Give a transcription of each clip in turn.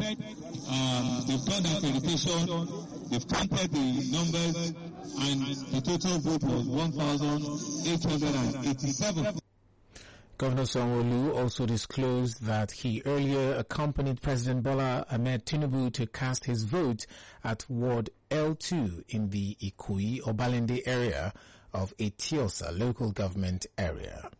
they've done the accreditation, they've counted the numbers, and the total vote was 1,887. Governor Sanwo-Olu also disclosed that he earlier accompanied President Bola Ahmed Tinubu to cast his vote at Ward L2 in the Ikoyi-Obalende area of Etiosa local government area.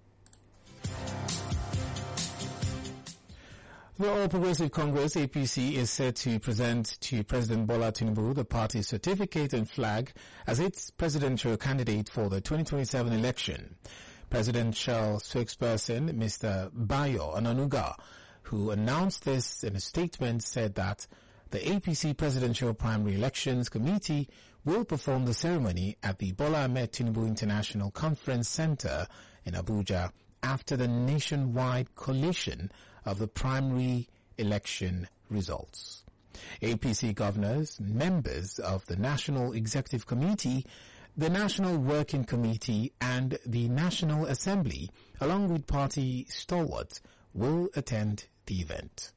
The All Progressive Congress, APC, is set to present to President Bola Tinubu the party's certificate and flag as its presidential candidate for the 2027 election. Presidential spokesperson Mr. Bayo Onanuga, who announced this in a statement, said that the APC Presidential Primary Elections Committee will perform the ceremony at the Bola Ahmed Tinubu International Conference Center in Abuja after the nationwide collation of the primary election results. APC governors, members of the National Executive Committee, the National Working Committee and the National Assembly, along with party stalwarts, will attend the event.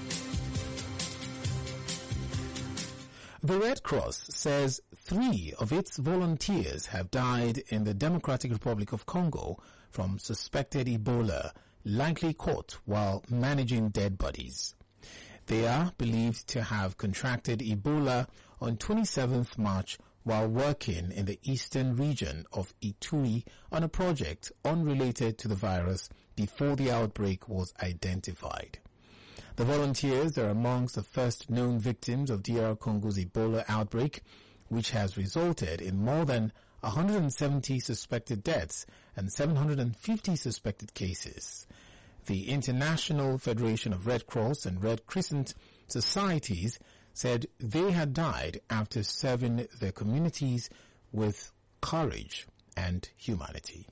The Red Cross says 3 of its volunteers have died in the Democratic Republic of Congo from suspected Ebola, likely caught while managing dead bodies. They are believed to have contracted Ebola on 27th March while working in the eastern region of Ituri on a project unrelated to the virus before the outbreak was identified. The volunteers are amongst the first known victims of DR Congo's Ebola outbreak, which has resulted in more than 170 suspected deaths and 750 suspected cases. The International Federation of Red Cross and Red Crescent Societies said they had died after serving their communities with courage and humanity.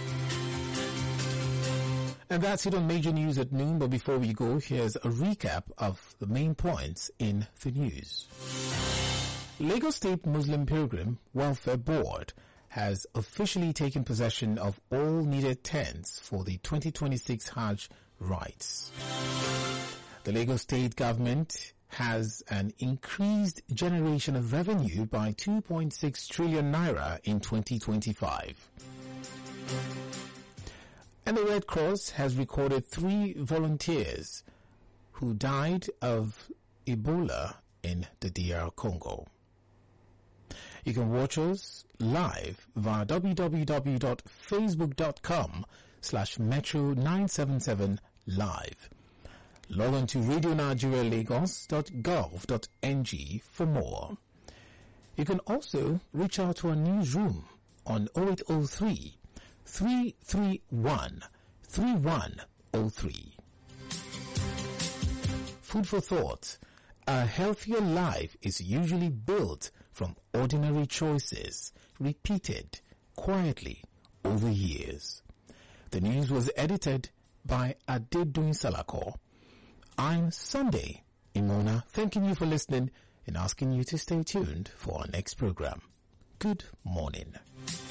And that's it on Major News at noon, but before we go, here's a recap of the main points in the news. Lagos State Muslim Pilgrim Welfare Board has officially taken possession of all needed tents for the 2026 Hajj rites. The Lagos State government has an increased generation of revenue by 2.6 trillion naira in 2025. And the Red Cross has recorded 3 volunteers who died of Ebola in the DR Congo. You can watch us live via www.facebook.com/metro977live. Log on to radionigerialagos.gov.ng for more. You can also reach out to our newsroom on 0803 331 3103. Food for thought. A healthier life is usually built from ordinary choices, repeated quietly over years. The news was edited by Adedoyin Salako. I'm Sunday Imona, thanking you for listening and asking you to stay tuned for our next program. Good morning.